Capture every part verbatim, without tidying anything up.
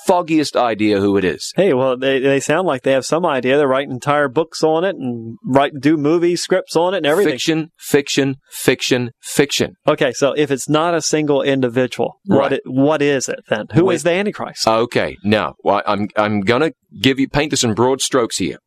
foggiest idea who it is. Hey, well, they they sound like they have some idea. They write entire books on it and write do movie scripts on it and everything. Fiction, fiction, fiction, fiction. Okay, so if it's not a single individual, Right. what it, what is it then? Who When- is the Antichrist? Okay, now well, I'm I'm going to give you paint this in broad strokes here.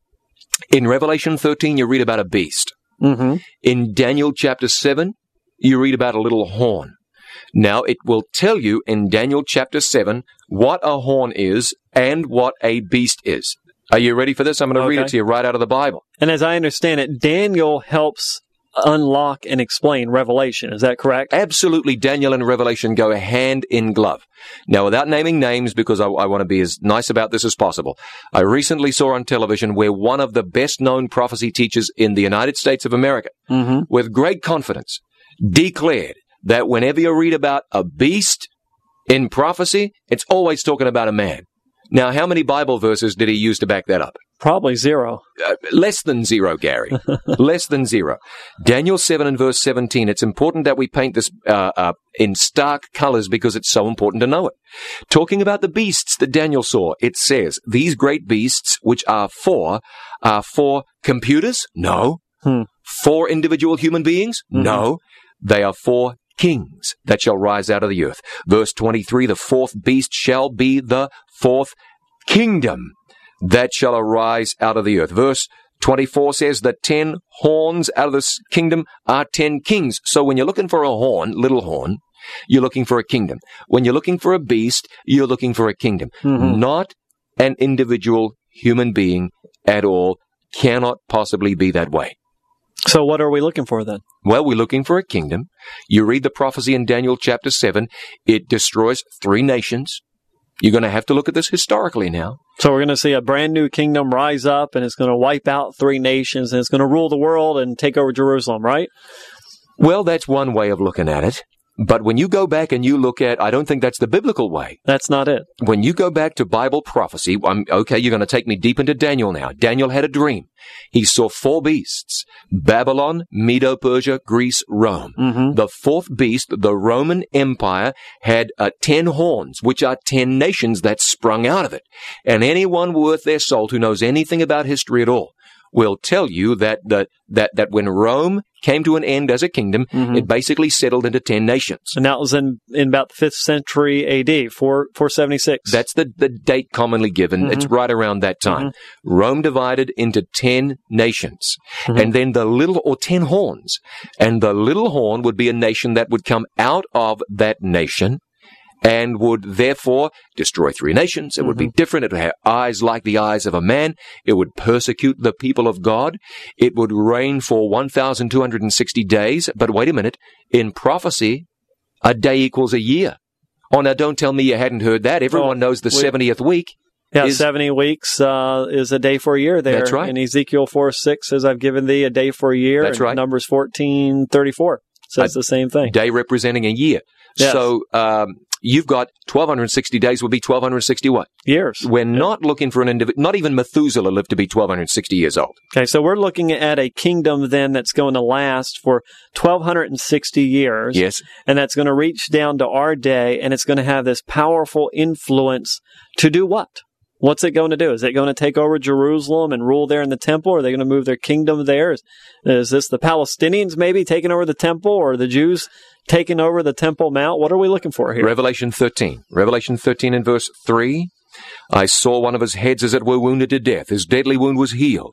In Revelation thirteen, you read about a beast. Mm-hmm. In Daniel chapter seven, you read about a little horn. Now, it will tell you in Daniel chapter seven what a horn is and what a beast is. Are you ready for this? I'm going to read Okay. it to you right out of the Bible. And as I understand it, Daniel helps unlock and explain Revelation. Is that correct? Absolutely, Daniel and Revelation go hand in glove. Now, without naming names, because I, I want to be as nice about this as possible, I recently saw on television where one of the best-known prophecy teachers in the United States of America, Mm-hmm. with great confidence, declared that whenever you read about a beast in prophecy, it's always talking about a man. Now, how many Bible verses did he use to back that up? Probably zero. Uh, less than zero, Gary. Less than zero. Daniel seven and verse seventeen. It's important that we paint this uh, uh, in stark colors because it's so important to know it. Talking about the beasts that Daniel saw, it says, these great beasts, which are for, are for computers? No. Hmm. For individual human beings? Mhm. No. They are for kings that shall rise out of the earth. Verse twenty-three, the fourth beast shall be the fourth kingdom that shall arise out of the earth. Verse twenty-four says the ten horns out of this kingdom are ten kings. So when you're looking for a horn, little horn, you're looking for a kingdom. When you're looking for a beast, you're looking for a kingdom. Mhm. Not an individual human being at all. Cannot possibly be that way. So what are we looking for then? Well, we're looking for a kingdom. You read the prophecy in Daniel chapter seven. It destroys three nations. You're going to have to look at this historically now. So we're going to see a brand new kingdom rise up, and it's going to wipe out three nations, and it's going to rule the world and take over Jerusalem, right? Well, that's one way of looking at it. But when you go back and you look at, I don't think that's the biblical way. That's not it. When you go back to Bible prophecy, I'm, okay, you're going to take me deep into Daniel now. Daniel had a dream. He saw four beasts: Babylon, Medo-Persia, Greece, Rome. Mm-hmm. The fourth beast, the Roman Empire, had uh, ten horns, which are ten nations that sprung out of it. And anyone worth their salt who knows anything about history at all will tell you that the, that that when Rome came to an end as a kingdom, Mhm. it basically settled into ten nations. And that was in, in about the fifth century A D, four, four seventy-six. That's the, the date commonly given. Mhm. It's right around that time. Rome divided into ten nations. Mhm. And then the little, or ten horns. And the little horn would be a nation that would come out of that nation and would therefore destroy three nations. It would be different. It would have eyes like the eyes of a man. It would persecute the people of God. It would reign for one thousand two hundred sixty days. But wait a minute. In prophecy, a day equals a year. Oh, now don't tell me you hadn't heard that. Everyone Oh, knows the we- seventieth week. Yeah, is- seventy weeks uh, is a day for a year there. That's right. And Ezekiel four six says, I've given thee a day for a year. That's and right. Numbers fourteen thirty-four says the same thing. Day representing a year. Yes. So um, you've got twelve sixty days would be twelve sixty what? Years. We're not looking for an individual. Not even Methuselah lived to be twelve sixty years old. Okay, so we're looking at a kingdom then that's going to last for twelve sixty years. Yes. And that's going to reach down to our day, and it's going to have this powerful influence to do what? What's it going to do? Is it going to take over Jerusalem and rule there in the temple? Or are they going to move their kingdom there? Is, is this the Palestinians maybe taking over the temple, or the Jews taking over the Temple Mount? What are we looking for here? Revelation thirteen. Revelation thirteen and verse three. I saw one of his heads as it were wounded to death. His deadly wound was healed.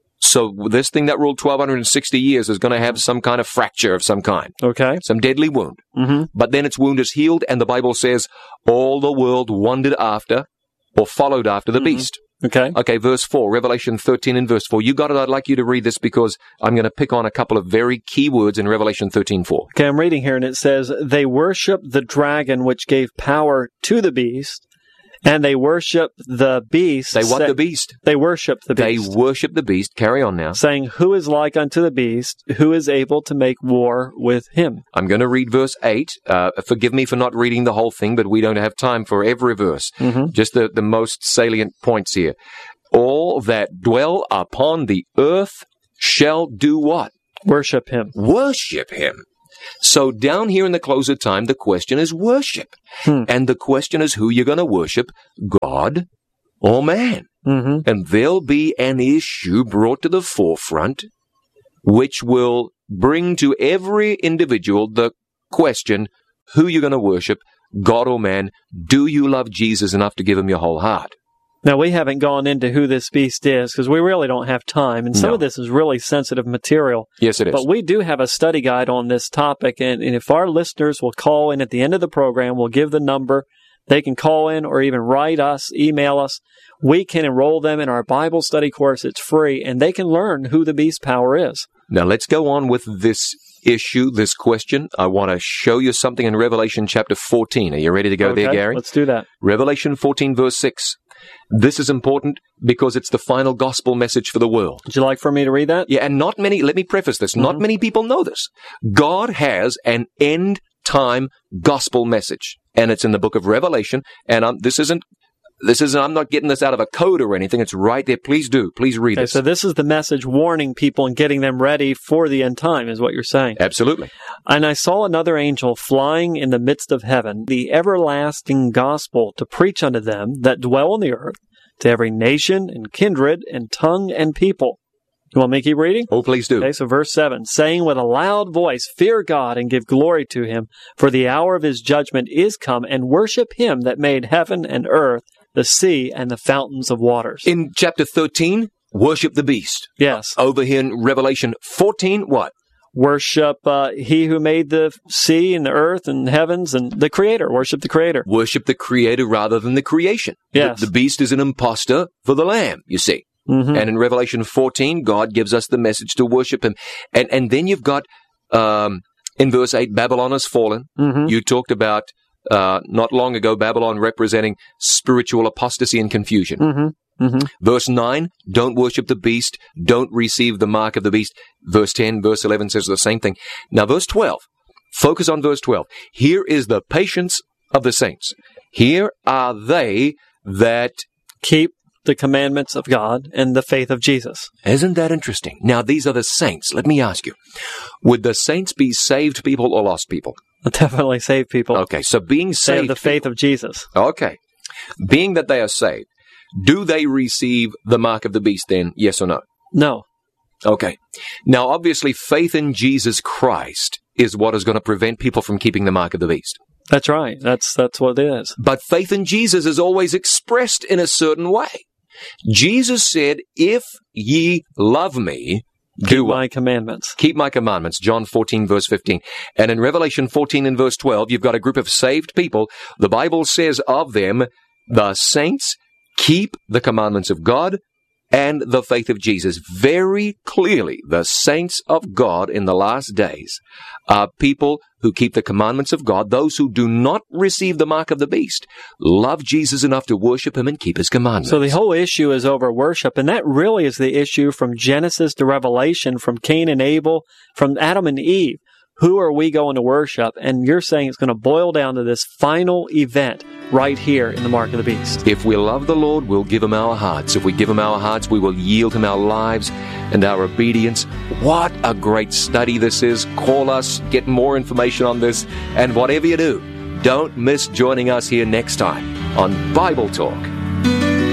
So this thing that ruled twelve sixty years is going to have some kind of fracture of some kind. Okay. Some deadly wound. Mm-hmm. But then its wound is healed, and the Bible says all the world wondered after or followed after the Mhm. beast. Okay. Okay, verse four, Revelation thirteen and verse four. You got it. I'd like you to read this because I'm going to pick on a couple of very key words in Revelation thirteen four. Okay, I'm reading here, and it says, they worship the dragon which gave power to the beast, and they worship the beast. They what sa- the beast? They worship the They beast. worship the beast. Carry on now. saying, who is like unto the beast, who is able to make war with him? I'm going to read verse eight. Uh, forgive me for not reading the whole thing, but we don't have time for every verse. Mm-hmm. Just the, the most salient points here. All that dwell upon the earth shall do what? Worship him. Worship him. So down here in the close of time, the question is worship. Hmm. And the question is who you're going to worship, God or man. Mm-hmm. And there'll be an issue brought to the forefront which will bring to every individual the question, who you're going to worship, God or man. Do you love Jesus enough to give him your whole heart? Now, we haven't gone into who this beast is because we really don't have time. And some No. of this is really sensitive material. Yes, it is. But we do have a study guide on this topic. And, and if our listeners will call in at the end of the program, we'll give the number. They can call in or even write us, email us. We can enroll them in our Bible study course. It's free. And they can learn who the beast power is. Now, let's go on with this issue, this question. I want to show you something in Revelation chapter fourteen. Are you ready to go Okay, there, Gary? Let's do that. Revelation fourteen, verse six. This is important because it's the final gospel message for the world. Would you like for me to read that? Yeah, and not many, let me preface this, Mm-hmm. not many people know this. God has an end time gospel message, and it's in the book of Revelation, and um, this isn't, this isn't, I'm not getting this out of a code or anything. It's right there. Please do. Please read Okay, it. so this is the message warning people and getting them ready for the end time, is what you're saying. Absolutely. And I saw another angel flying in the midst of heaven, the everlasting gospel to preach unto them that dwell on the earth, to every nation and kindred and tongue and people. You want me to keep reading? Oh, please do. Okay, so verse seven, saying with a loud voice, fear God and give glory to him, for the hour of his judgment is come, and worship him that made heaven and earth, the sea, and the fountains of waters. In chapter thirteen, worship the beast. Yes. Over here in Revelation fourteen, what? Worship uh, he who made the sea and the earth and heavens and the creator. Worship the creator. Worship the creator rather than the creation. Yes. The, the beast is an imposter for the lamb, you see. Mm-hmm. And in Revelation fourteen, God gives us the message to worship him. And and then you've got, um, in verse eight, Babylon has fallen. Mm-hmm. You talked about, uh, not long ago, Babylon representing spiritual apostasy and confusion. Mm-hmm. Mm-hmm. Verse nine, don't worship the beast, don't receive the mark of the beast. Verse ten, verse eleven says the same thing. Now, verse twelve, focus on verse twelve. Here is the patience of the saints. Here are they that Keep the commandments of God and the faith of Jesus. Isn't that interesting? Now, these are the saints. Let me ask you, would the saints be saved people or lost people? Definitely save people. Okay, so being Save saved... the faith of Jesus. Okay. Being that they are saved, do they receive the mark of the beast then, yes or no? No. Okay. Now, obviously, faith in Jesus Christ is what is going to prevent people from keeping the mark of the beast. That's right. That's that's what it is. But faith in Jesus is always expressed in a certain way. Jesus said, if ye love me, do Keep what? my commandments. Keep my commandments, John fourteen, verse fifteen. And in Revelation fourteen and verse twelve, you've got a group of saved people. The Bible says of them, the saints keep the commandments of God and the faith of Jesus. Very clearly, the saints of God in the last days are people who keep the commandments of God. Those who do not receive the mark of the beast love Jesus enough to worship him and keep his commandments. So the whole issue is over worship, and that really is the issue from Genesis to Revelation, from Cain and Abel, from Adam and Eve. Who are we going to worship? And you're saying it's going to boil down to this final event right here in the mark of the beast. If we love the Lord, we'll give him our hearts. If we give him our hearts, we will yield him our lives and our obedience. What a great study this is. Call us, get more information on this, and whatever you do, don't miss joining us here next time on Bible Talk